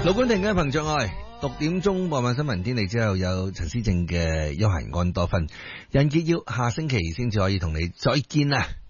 盧冠廷嘅憑着愛，6點鐘傍晚新聞天地之後有陳思正嘅休閒安多芬，人傑要下星期先至可以同你再見啦。